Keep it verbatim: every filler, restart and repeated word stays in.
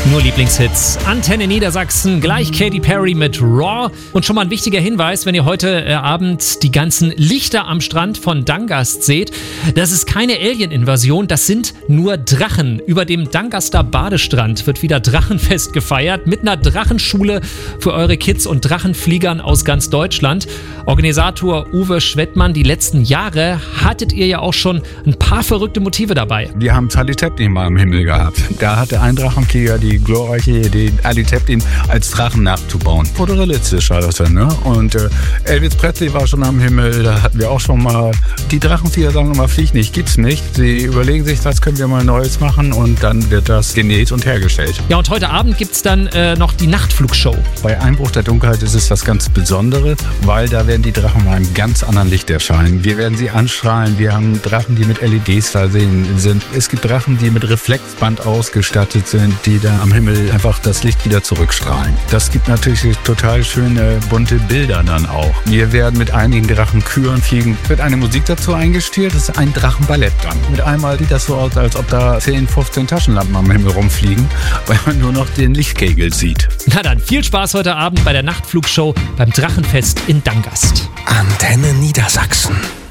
Nur Lieblingshits. Antenne Niedersachsen, gleich Katy Perry mit Raw. Und schon mal ein wichtiger Hinweis, wenn ihr heute äh, Abend die ganzen Lichter am Strand von Dangast seht, das ist keine Alien-Invasion, das sind nur Drachen. Über dem Dangaster Badestrand wird wieder Drachenfest gefeiert mit einer Drachenschule für eure Kids und Drachenfliegern aus ganz Deutschland. Organisator Uwe Schwettmann, die letzten Jahre hattet ihr ja auch schon ein paar verrückte Motive dabei. Wir haben Ali Chaplin mal im Himmel gehabt. Da hatte ein Drachenflieger die glorreiche Idee, Ali Chaplin als Drachen nachzubauen. Fotorealistisch war das dann, ne? Und äh, Elvis Presley war schon am Himmel, da hatten wir auch schon mal. Die Drachenflieger sagen immer, flieg nicht, gibt's nicht. Sie überlegen sich, was können wir mal Neues machen und dann wird das genäht und hergestellt. Ja, und heute Abend gibt's dann äh, noch die Nachtflugshow. Bei Einbruch der Dunkelheit ist es was ganz Besonderes, weil da werden die Drachen mal im ganz anderen Licht erscheinen. Wir werden sie anstrahlen, wir haben Drachen, die mit L E Ds versehen sind. Es gibt Drachen, die mit Reflexband ausgestattet sind, die da am Himmel einfach das Licht wieder zurückstrahlen. Das gibt natürlich total schöne, bunte Bilder dann auch. Wir werden mit einigen Drachenküren fliegen. Wird eine Musik dazu eingestellt, das ist ein Drachenballett dann. Mit einmal sieht das so aus, als ob da zehn, fünfzehn Taschenlampen am Himmel rumfliegen, weil man nur noch den Lichtkegel sieht. Na dann, viel Spaß heute Abend bei der Nachtflugshow beim Drachenfest in Dangast. Antenne Niedersachsen.